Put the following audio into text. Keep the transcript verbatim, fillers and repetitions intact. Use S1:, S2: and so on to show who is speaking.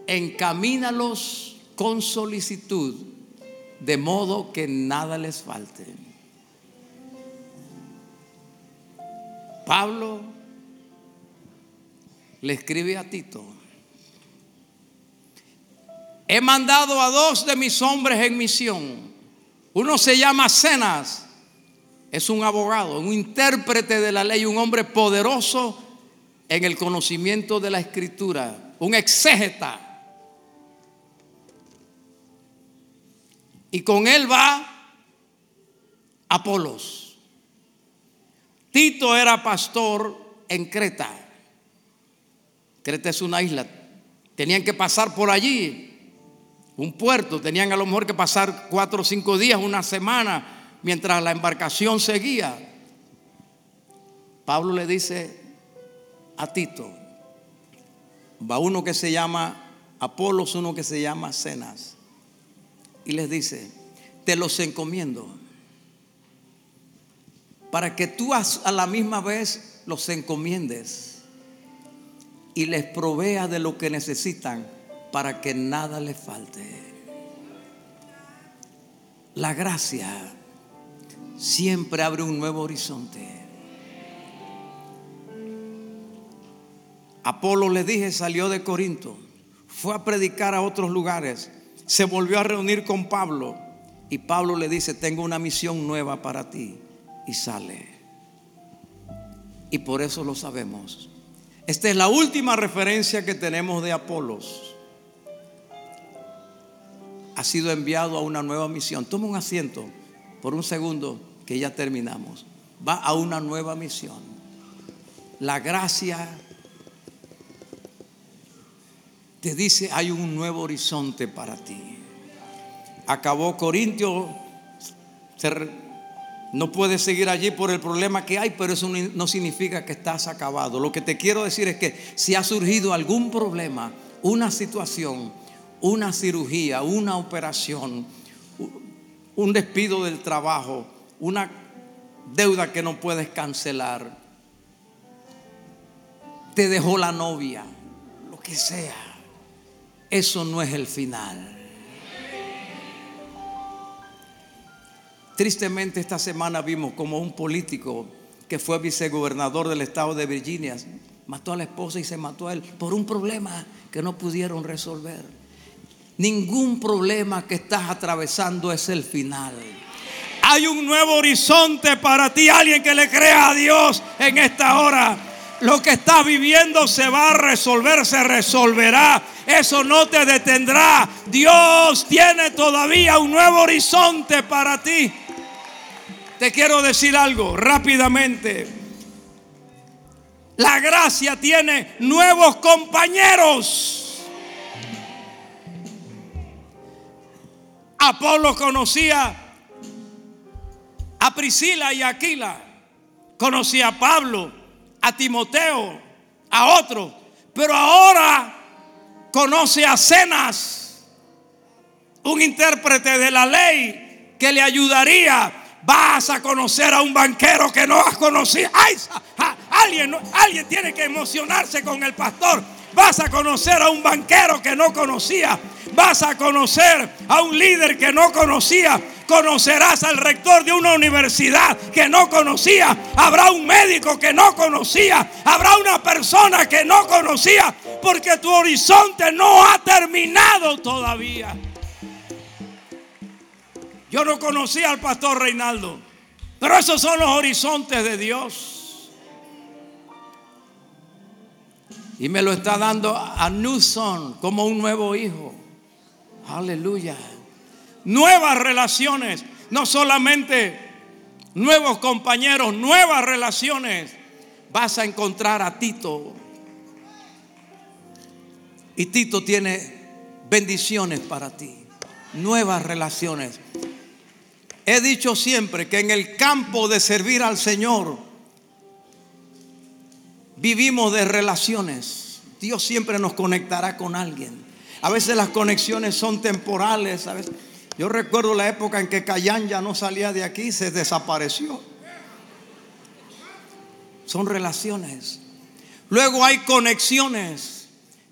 S1: encamínalos con solicitud, de modo que nada les falte. Pablo le escribe a Tito: he mandado a dos de mis hombres en misión. Uno se llama Zenas, es un abogado, un intérprete de la ley, un hombre poderoso en el conocimiento de la escritura, un exégeta. Y con él va Apolos. Tito era pastor en Creta. Creta es una isla. Tenían que pasar por allí, un puerto. Tenían a lo mejor que pasar cuatro o cinco días, una semana, mientras la embarcación seguía. Pablo le dice a Tito: va uno que se llama Apolos, uno que se llama Zenas. Y les dice: te los encomiendo, para que tú a la misma vez los encomiendes y les proveas de lo que necesitan, para que nada les falte. La gracia siempre abre un nuevo horizonte. Apolo, les dije, salió de Corinto, fue a predicar a otros lugares, se volvió a reunir con Pablo, y Pablo le dice: tengo una misión nueva para ti, y sale. Y por eso lo sabemos. Esta es la última referencia que tenemos de Apolos. Ha sido enviado a una nueva misión. Toma un asiento por un segundo, que ya terminamos. Va a una nueva misión. La gracia te dice: hay un nuevo horizonte para ti. Acabó Corintio, no puedes seguir allí por el problema que hay, pero eso no significa que estás acabado. Lo que te quiero decir es que si ha surgido algún problema, una situación, una cirugía, una operación, un despido del trabajo, una deuda que no puedes cancelar, te dejó la novia, lo que sea, eso no es el final. Tristemente, esta semana vimos como un político que fue vicegobernador del estado de Virginia mató a la esposa y se mató a él por un problema que no pudieron resolver. Ningún problema que estás atravesando es el final. Hay un nuevo horizonte para ti. Alguien que le crea a Dios en esta hora. Lo que estás viviendo se va a resolver, se resolverá. Eso no te detendrá. Dios tiene todavía un nuevo horizonte para ti. Te quiero decir algo rápidamente. La gracia tiene nuevos compañeros. Apolo conocía a Priscila y a Aquila. Conocía a Pablo, a Timoteo, a otros. Pero ahora conoce a Zenas, un intérprete de la ley que le ayudaría. Vas a conocer a un banquero que no has conocido. ¡Ay! Alguien, alguien tiene que emocionarse con el pastor. Vas a conocer a un banquero que no conocía. Vas a conocer a un líder que no conocía. Conocerás al rector de una universidad que no conocía. Habrá un médico que no conocía. Habrá una persona que no conocía. Porque tu horizonte no ha terminado todavía. Yo no conocía al pastor Reinaldo, pero esos son los horizontes de Dios. Y me lo está dando a new son, como un nuevo hijo. Aleluya. Nuevas relaciones, no solamente nuevos compañeros, nuevas relaciones. Vas a encontrar a Tito. Y Tito tiene bendiciones para ti. Nuevas relaciones. He dicho siempre que en el campo de servir al Señor vivimos de relaciones. Dios siempre nos conectará con alguien. A veces las conexiones son temporales. A veces, yo recuerdo la época en que Cayán ya no salía de aquí, se desapareció. Son relaciones. Luego hay conexiones.